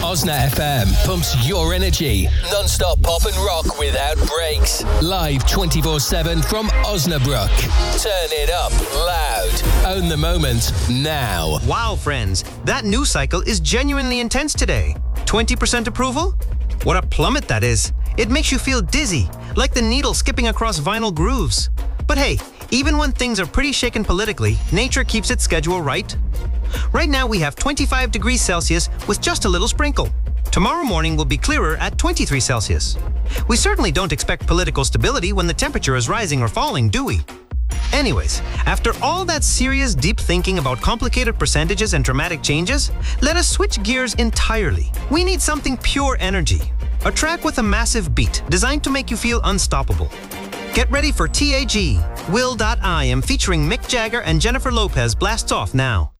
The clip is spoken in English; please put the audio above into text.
Osna FM pumps your energy. Non-stop pop and rock without breaks. Live 24/7 from Osnabrück. Turn it up loud. Own the moment now. Wow, friends. That news cycle is genuinely intense today. 20% approval? What a plummet that is. It makes you feel dizzy, like the needle skipping across vinyl grooves. But hey, even when things are pretty shaken politically, nature keeps its schedule right. Right now we have 25 degrees Celsius with just a little sprinkle. Tomorrow morning will be clearer at 23 Celsius. We certainly don't expect political stability when the temperature is rising or falling, do we? Anyways, after all that serious, deep thinking about complicated percentages and dramatic changes, let us switch gears entirely. We need something pure energy. A track with a massive beat, designed to make you feel unstoppable. Get ready for TAG. Will.i am featuring Mick Jagger and Jennifer Lopez blasts off now.